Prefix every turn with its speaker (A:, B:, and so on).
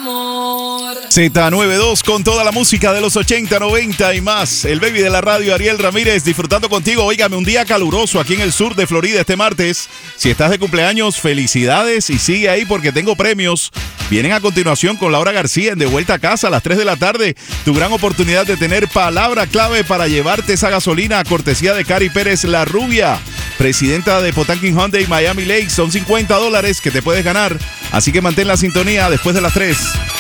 A: Z92 con toda la música de los 80, 90 y más. El baby de la radio, Ariel Ramírez, disfrutando contigo. Óigame, un día caluroso aquí en el sur de Florida este martes. Si estás de cumpleaños, felicidades y sigue ahí porque tengo premios. Vienen a continuación con Laura García en De Vuelta a Casa a las 3 de la tarde. Tu gran oportunidad de tener palabra clave para llevarte esa gasolina a cortesía de Cari Pérez, la rubia, presidenta de Potanquin Hyundai Miami Lakes. Son $50 que te puedes ganar. Así que mantén la sintonía después de las 3.